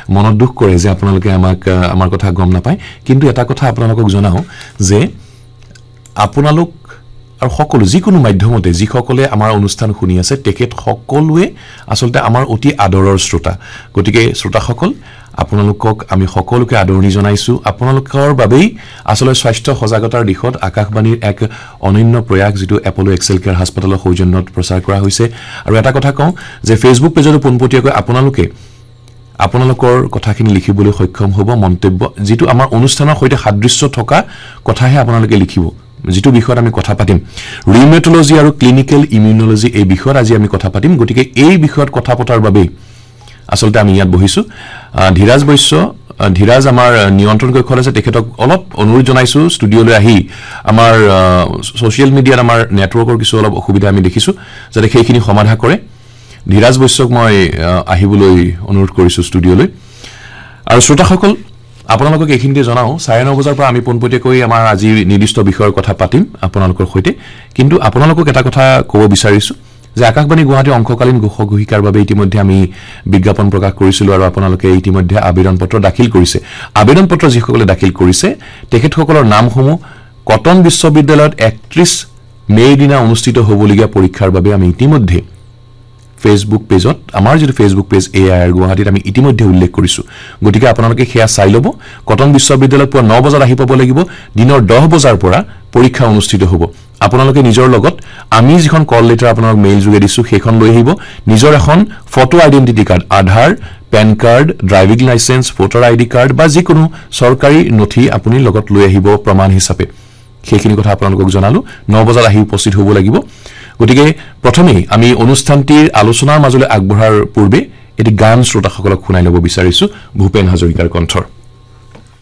মনত দুখ কৰে যে আপোনালোকে আমাৰ কথা গম নাপায় কিন্তু এটা কথা আপোনালোকক জনাও যে আপোনালোক আৰু সকলো যিকোনো মাধ্যমতে যিসকলে আমাৰ অনুষ্ঠান শুনি আছে তেখেত সকলোৱে আসলতে আমাৰ অতি আদৰৰ শ্ৰোতা গতিকে শ্ৰোতাসকল আপোনালোকক আমি সকলোকে আদৰণি জনাইছো আপোনালোকৰ বাবেই আসলে স্বাস্থ্য সজাগতাৰ দিশত আকাশবাণীৰ এক অনন্য প্ৰয়াস যেটো এপলো এক্সেল কেয়াৰ হাস্পতালৰ সৌজন্যত প্ৰচাৰ কৰা হৈছে আৰু এটা কথা কওঁ যে ফেচবুক পেজত পোনপটীয়াকৈ আপোনালোকৰ কথাখিনি লিখিবলৈ সক্ষম হ'ব মন্তব্য যেটো আমাৰ অনুষ্ঠানৰ সৈতে সাদৃশ্য থকা কথাহে আপোনালোকে লিখিব যেটো বিষয়ত আমি কথা পাতিম ৰিউমেটলজি আৰু ক্লিনিক্যাল ইমিউনলজি এই বিষয়ত আজি আমি কথা পাতিম গতিকে এই বিষয়ত কথা পতাৰ বাবে আসলতে আমি ইয়াত বহিছো ধীৰাজ বৈশ্য ধীৰাজ আমাৰ নিয়ন্ত্ৰণ কক্ষত আছে তেখেতক অলপ অনুৰোধ জনাইছো ষ্টুডিঅলৈ আহি আমাৰ সোশ্যাল মিডিয়াত আমাৰ নেটৱৰ্কৰ কিছু অলপ অসুবিধা আমি দেখিছো যাতে সেইখিনি সমাধান কৰে ধীৰাজ বৈশ্যক মই আহিবলৈ অনুৰোধ কৰিছো ষ্টুডিঅলৈ আৰু শ্ৰোতাসকল আপোনালোকক এইখিনিতে জনাও 9:30 বজাৰ পৰা আমি পোনপটীয়াকৈ আমাৰ আজি নিৰ্দিষ্ট বিষয়ৰ কথা পাতিম আপোনালোকৰ সৈতে কিন্তু আপোনালোকক এটা কথা ক'ব বিচাৰিছো যে আকাশবাণী গুৱাহাটী অংশকালীন ঘোষিকাৰ বাবে ইতিমধ্যে আমি বিজ্ঞাপন প্ৰকাশ কৰিছিলো আৰু আপোনালোকে ইতিমধ্যে আবেদন পত্ৰ দাখিল কৰিছে আবেদন পত্ৰ যিসকলে দাখিল কৰিছে তেখেতসকলৰ নামসমূহ কটন বিশ্ববিদ্যালয়ত 31 মে দিনা অনুষ্ঠিত হ'বলগীয়া পৰীক্ষাৰ বাবে আমি ইতিমধ্যে ফেসবুক পেজত আমাৰ যেটো ফেসবুক পেজ এআইআৰ গুৱাহাটীত আমি ইতিমধ্যে উল্লেখ কৰিছো গতিকে আপোনালোকে হেয়া চাই লব কটন বিশ্ববিদ্যালয়ত পুৱা 9 বজাত আহি পাব লাগিব দিনৰ 10 বজাৰ পৰা পৰীক্ষা অনুষ্ঠিত হ'ব আপোনালোকে নিজৰ লগত আমি যিখন কল লেটাৰ আপোনাক মেইল যোগে দিছো সেইখন লৈ আহিব নিজৰ এখন ফটো আইডেন্টিটি কাৰ্ড আধাৰ PAN card driving licence voter ID card বা যিকোনো সৰকাৰি নথি আপুনি লগত লৈ আহিব প্ৰমাণ হিচাপে সেইখিনি কথা আপোনালোকক জনালো 9 বজাত আহি উপস্থিত হ'ব লাগিব গতিকে প্ৰথমে আমি অনুষ্ঠানটিৰ আলোচনাৰ মাজলৈ আগবঢ়াৰ পূৰ্বে এটি গান শ্ৰোতাসকলক শুনাই ল'ব বিচাৰিছো ভূপেন হাজৰিকাৰ কণ্ঠৰ